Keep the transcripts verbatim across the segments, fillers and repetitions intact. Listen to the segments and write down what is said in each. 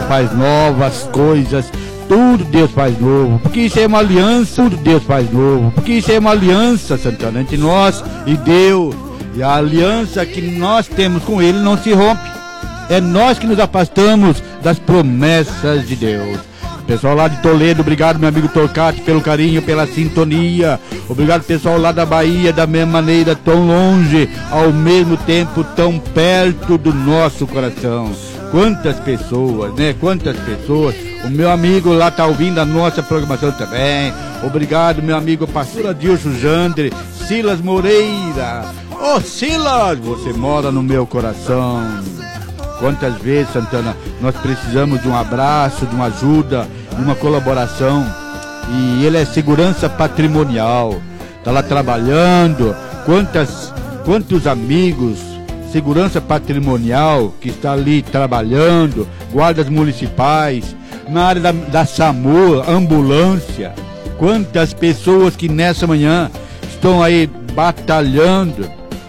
faz novas coisas. Tudo Deus faz novo, porque isso é uma aliança. Tudo Deus faz novo, porque isso é uma aliança, Santana, entre nós e Deus. E a aliança que nós temos com Ele não se rompe. É nós que nos afastamos das promessas de Deus. Pessoal lá de Toledo, obrigado meu amigo Torcati pelo carinho, pela sintonia. Obrigado pessoal lá da Bahia, da mesma maneira, tão longe, ao mesmo tempo tão perto do nosso coração. Quantas pessoas, né? Quantas pessoas. O meu amigo lá tá ouvindo a nossa programação também. Obrigado meu amigo pastor Adilson Jandre, Silas Moreira. Ô oh, Silas, você mora no meu coração. Quantas vezes, Santana, nós precisamos de um abraço, de uma ajuda, de uma colaboração. E ele é segurança patrimonial, está lá trabalhando. Quantas, quantos amigos, segurança patrimonial, que está ali trabalhando, guardas municipais, na área da, da SAMU, ambulância. Quantas pessoas que nessa manhã estão aí batalhando.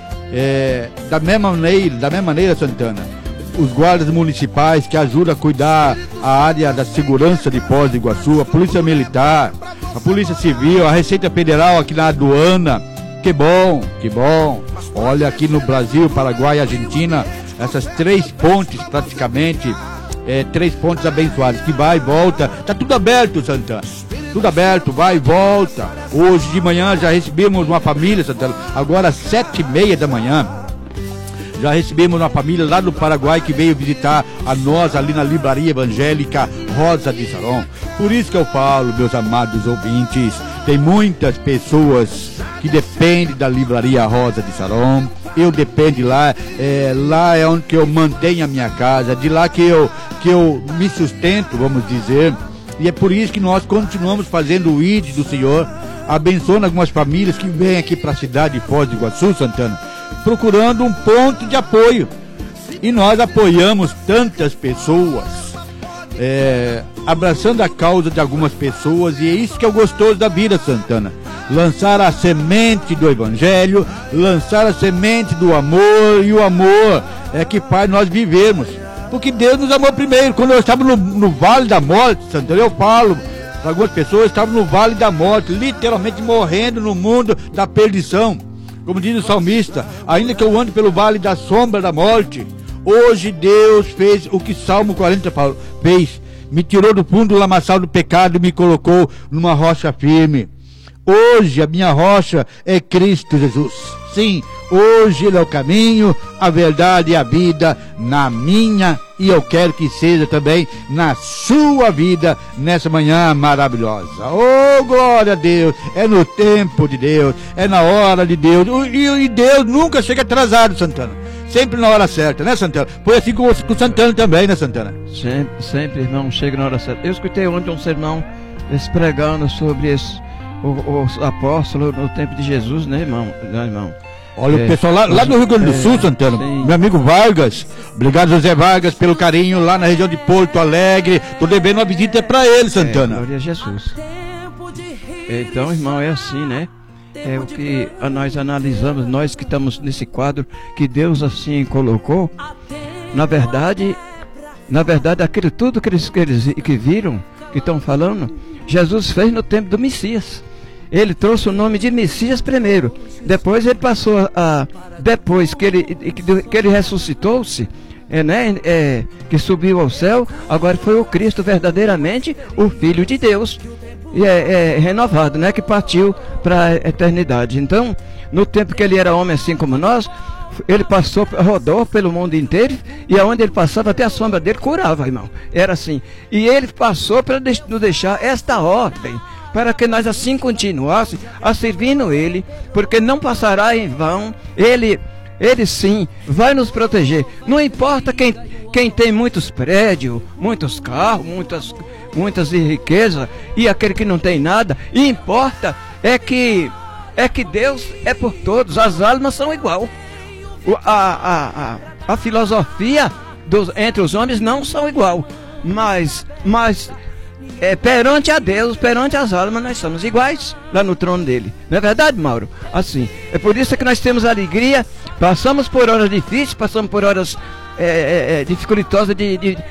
É, da mesma maneira, da mesma maneira, Santana, os guardas municipais que ajudam a cuidar a área da segurança de Foz do Iguaçu, a Polícia Militar, a Polícia Civil, a Receita Federal aqui na aduana. Que bom, que bom. Olha, aqui no Brasil, Paraguai e Argentina, essas três pontes praticamente, é, três pontes abençoadas, que vai e volta. Tá tudo aberto, Santana. Tudo aberto, vai e volta. Hoje de manhã já recebemos uma família, Santana, agora às sete e meia da manhã. Já recebemos uma família lá do Paraguai que veio visitar a nós ali na livraria evangélica Rosa de Saron. Por isso que eu falo, meus amados ouvintes, tem muitas pessoas que dependem da livraria Rosa de Saron. Eu dependo lá, é, lá é onde que eu mantenho a minha casa, de lá que eu, que eu me sustento, vamos dizer. E é por isso que nós continuamos fazendo o I D do Senhor, abençoando algumas famílias que vêm aqui para a cidade de Foz do Iguaçu, Santana, procurando um ponto de apoio. E nós apoiamos tantas pessoas, é, abraçando a causa de algumas pessoas, e é isso que é o gostoso da vida, Santana. Lançar a semente do Evangelho, lançar a semente do amor, e o amor é que faz nós vivermos. Porque Deus nos amou primeiro. Quando eu estava no, no vale da morte, Santana, eu falo para algumas pessoas, eu estava no vale da morte, literalmente morrendo no mundo da perdição. Como diz o salmista, ainda que eu ande pelo vale da sombra da morte, hoje Deus fez o que Salmo quarenta fez. Me tirou do fundo do lamaçal do pecado e me colocou numa rocha firme. Hoje a minha rocha é Cristo Jesus. Sim, hoje Ele é o caminho, a verdade e a vida na minha, e eu quero que seja também na sua vida nessa manhã maravilhosa. Oh, glória a Deus! É no tempo de Deus, é na hora de Deus. E, e Deus nunca chega atrasado, Santana. Sempre na hora certa, né, Santana? Foi assim com o, com o Santana também, né, Santana? Sempre, sempre, irmão, chega na hora certa. Eu escutei ontem um sermão eles pregando sobre esse, os apóstolos no tempo de Jesus, né, irmão? Né, irmão? Olha, é, o pessoal lá, lá do Rio Grande do é, Sul, Santana, sim. Meu amigo Vargas, obrigado José Vargas pelo carinho, lá na região de Porto Alegre. Tô devendo uma visita pra ele, Santana. É, glória a Jesus. Então, irmão, é assim, né? É o que nós analisamos, nós que estamos nesse quadro que Deus assim colocou. Na verdade, na verdade, aquilo tudo que eles, que eles que viram, que estão falando, Jesus fez no tempo do Messias. Ele trouxe o nome de Messias primeiro. Depois ele passou a... Depois que ele, que ele ressuscitou-se, é, né, é, que subiu ao céu, agora foi o Cristo verdadeiramente o Filho de Deus. E é, é renovado, né, que partiu para a eternidade. Então, no tempo que ele era homem assim como nós, ele passou, rodou pelo mundo inteiro, e aonde ele passava, até a sombra dele curava, irmão. Era assim. E ele passou para nos deixar esta ordem, para que nós assim continuássemos a servindo Ele, porque não passará em vão. Ele, Ele sim vai nos proteger. Não importa quem, quem tem muitos prédios, muitos carros, muitas, muitas riquezas, e aquele que não tem nada. E importa é que, é que Deus é por todos, as almas são igual. A, a, a, a filosofia dos, entre os homens não são igual, mas... mas É, perante a Deus, perante as almas, nós somos iguais lá no trono dele. Não é verdade, Mauro? Assim, é por isso que nós temos alegria. Passamos por horas difíceis, passamos por horas é, é, dificultosas de, de,